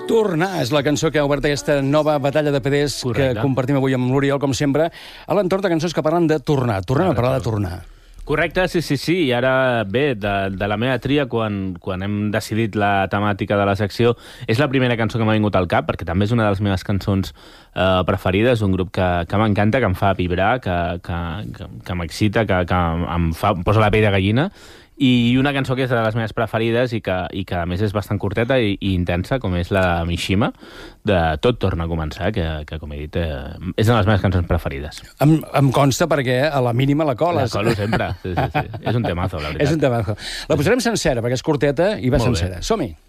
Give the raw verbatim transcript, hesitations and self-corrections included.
Tornar és la cançó que ha obert aquesta nova batalla de P Ds que compartim avui amb l'Oriol, com sempre, a l'entorn de cançons que parlen de tornar. Tornem a parlar de tornar. Correcte, sí, sí, sí. I ara, bé, de, de la meva tria, quan, quan hem decidit la temàtica de la secció, és la primera cançó que m'ha vingut al cap, perquè també és una de les meves cançons eh, preferides, un grup que, que m'encanta, que em fa vibrar, que, que, que, que m'excita, que, que em, fa, em posa la pell de gallina, i una cançó que és de les meves preferides i que, i que a més és bastant curteta i, i intensa, com és la Mishima, de Tot torna a començar, que, que com he dit, eh, és una de les meves cançons preferides. Em, em consta perquè a la mínima la coles. La colo sempre, sí, sí, sí. És un temazo, la veritat. És un temazo. La posarem sencera, perquè és curteta i va Molt sencera. Som-hi!